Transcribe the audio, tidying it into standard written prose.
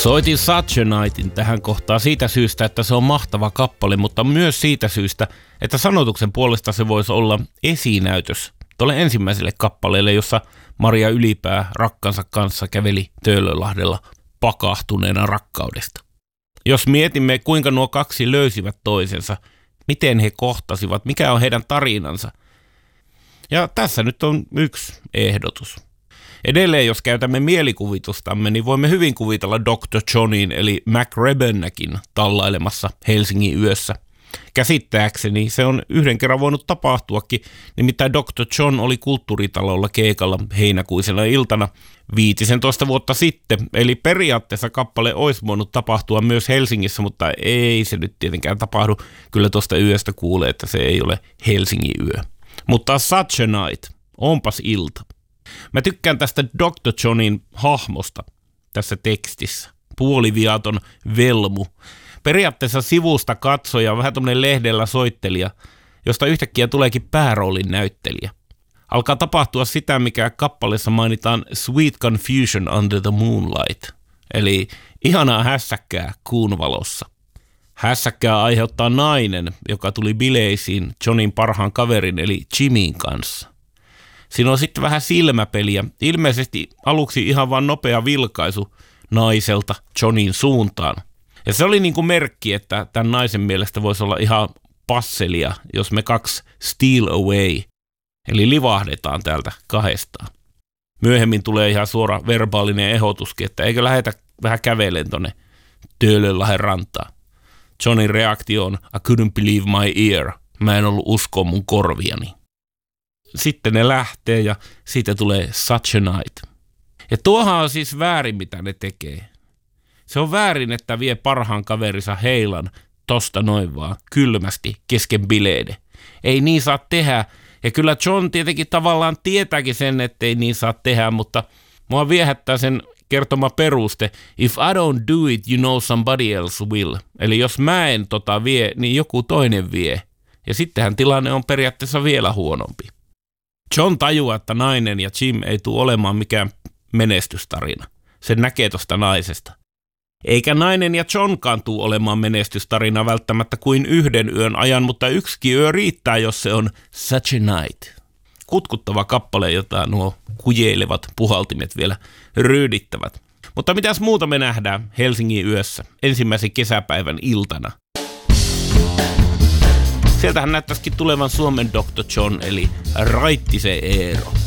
Soitin Such a Nightin tähän kohtaan siitä syystä, että se on mahtava kappale, mutta myös siitä syystä, että sanotuksen puolesta se voisi olla esinäytös tuolle ensimmäiselle kappaleelle, jossa Maria Ylipää rakkansa kanssa käveli Töölönlahdella pakahtuneena rakkaudesta. Jos mietimme, kuinka nuo kaksi löysivät toisensa, miten he kohtasivat, mikä on heidän tarinansa. Ja tässä nyt on yksi ehdotus. Edelleen, jos käytämme mielikuvitustamme, niin voimme hyvin kuvitella Dr. Johnin eli Mac Rebennäkin tallailemassa Helsingin yössä. Käsittääkseni se on yhden kerran voinut tapahtuakin, nimittäin Dr. John oli Kulttuuritalolla keikalla heinäkuisena iltana 15 vuotta sitten, eli periaatteessa kappale olisi voinut tapahtua myös Helsingissä, mutta ei se nyt tietenkään tapahdu. Kyllä tuosta yöstä kuulee, että se ei ole Helsingin yö. Mutta Such a Night, onpas ilta. Mä tykkään tästä Dr. Johnin hahmosta tässä tekstissä. Puoliviaton velmu. Periaatteessa sivusta katsoja, vähän tommonen lehdellä soittelija, josta yhtäkkiä tuleekin pääroolin näyttelijä. Alkaa tapahtua sitä, mikä kappaleessa mainitaan Sweet Confusion Under the Moonlight, eli ihanaa hässäkkää kuun valossa. Hässäkkää aiheuttaa nainen, joka tuli bileisiin Johnin parhaan kaverin eli Jimin kanssa. Siinä on sitten vähän silmäpeliä, ilmeisesti aluksi ihan vaan nopea vilkaisu naiselta Johnin suuntaan. Ja se oli niin kuin merkki, että tämän naisen mielestä voisi olla ihan passelia, jos me kaksi steal away, eli livahdetaan täältä kahdestaan. Myöhemmin tulee ihan suora verbaalinen ehdotuskin, että eikö lähetä vähän kävelen tonne Töölönlahden rantaan. Johnin reaktio on I couldn't believe my ear. Mä en ollut uskoa mun korviani. Sitten ne lähtee ja siitä tulee Such a Night. Ja tuohan on siis väärin, mitä ne tekee. Se on väärin, että vie parhaan kaverinsa Heilan tosta noin vaan kylmästi kesken bileiden. Ei niin saa tehdä. Ja kyllä John tietenkin tavallaan tietääkin sen, ettei niin saa tehdä, mutta mua viehättää sen kertoma peruste. If I don't do it, you know somebody else will. Eli jos mä en vie, niin joku toinen vie. Ja sittenhän tilanne on periaatteessa vielä huonompi. John tajuaa, että nainen ja Jim ei tule olemaan mikään menestystarina. Se näkee tosta naisesta. Eikä nainen ja Johnkaan tule olemaan menestystarina välttämättä kuin yhden yön ajan, mutta yksikin yö riittää, jos se on Such a Night. Kutkuttava kappale, jota nuo kujeilevat puhaltimet vielä ryydittävät. Mutta mitäs muuta me nähdään Helsingin yössä ensimmäisen kesäpäivän iltana? Sieltähän näyttäisikin tulevan Suomen Dr. John eli Raittisen Eero.